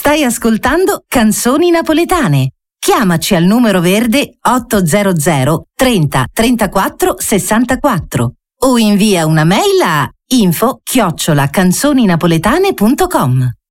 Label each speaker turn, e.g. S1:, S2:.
S1: Stai ascoltando Canzoni Napoletane. Chiamaci al numero verde 800 30 34 64 o invia una mail a info@canzoninapoletane.com.